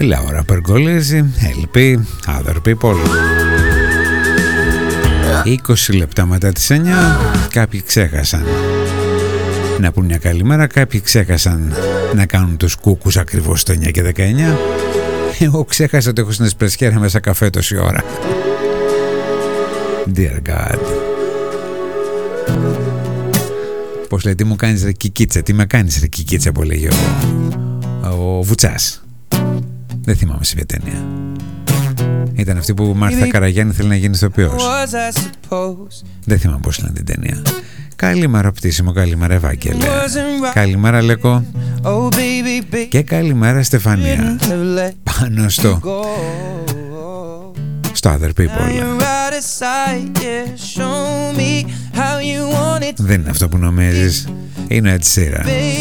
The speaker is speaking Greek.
Laura Pergolesi, LP, Other People. 20 λεπτά μετά τις 9, κάποιοι ξέχασαν να πούν μια καλημέρα, κάποιοι ξέχασαν να κάνουν τους κούκους ακριβώς το 9 και 19. Εγώ ξέχασα ότι έχω στην εσπρεσιέρα μέσα καφέ τόση ώρα. Dear God. Πώς λέει, τι μου κάνεις ρε κικίτσα, τι με κάνεις ρε κικίτσα που έλεγε ο Βουτσάς. Δεν θυμάμαι σε ποια ταινία. Ήταν αυτή που Μάρθα Καραγιάννη θέλει να γίνει ηθοποιός. Δεν θυμάμαι πώς λένε την ταινία. Καλημέρα Πτήσιμο, καλημέρα Ευάγγελε. Καλημέρα Λεκό. Και Στεφανία. Πάνω στο Other People. Δεν είναι αυτό που νομίζεις. Είναι έτσι σειρά.